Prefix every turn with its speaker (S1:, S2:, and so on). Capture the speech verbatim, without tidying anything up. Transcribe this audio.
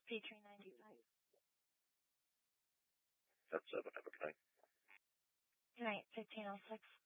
S1: P three ninety-five.
S2: That's seven, have a good night.
S1: Good night, fifteen oh six.